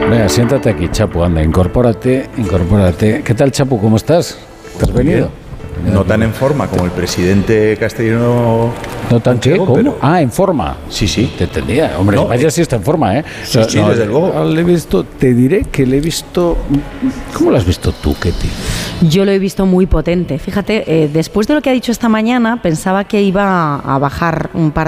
Venga, siéntate aquí, Chapu, anda, incorpórate. ¿Qué tal, Chapu? ¿Cómo estás? ¿Te has venido? No tan en forma como el presidente castellano. ¿No tan qué? ¿Cómo? Pero... En forma. Sí. Te entendía. Hombre, No, vaya si está en forma, ¿eh? Sí, desde luego. Le he visto, te diré que le he visto... ¿Cómo lo has visto tú, Ketty? Yo lo he visto muy potente. Fíjate, después de lo que ha dicho esta mañana, pensaba que iba a bajar un par